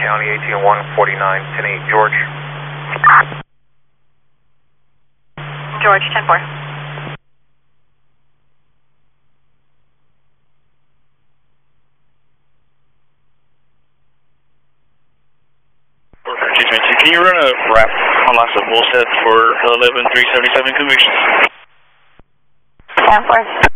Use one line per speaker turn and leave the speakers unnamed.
County 18149, 10-8, George.
George, 10-4.
Can you run a wrap on lots of bull set for 11-377 convictions?
10-4.